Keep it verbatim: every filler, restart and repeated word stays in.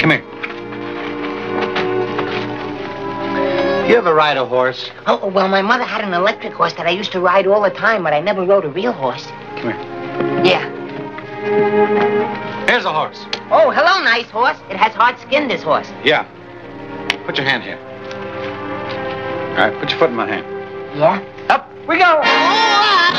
Come here. You ever ride a horse? Oh, well, my mother had an electric horse that I used to ride all the time, but I never rode a real horse. Come here. Yeah. Here's a horse. Oh, hello, nice horse. It has hard skin, this horse. Yeah. Put your hand here. All right, put your foot in my hand. Yeah? Up we go. Oh!